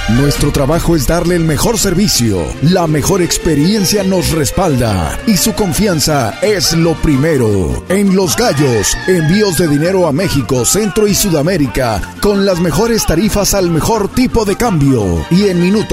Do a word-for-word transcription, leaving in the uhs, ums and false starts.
Nuestro trabajo es darle el mejor servicio, la mejor experiencia nos respalda y su confianza es lo primero. En Los Gallos, envíos de dinero a México, Centro y Sudamérica con las mejores tarifas al mejor tipo de cambio y en minutos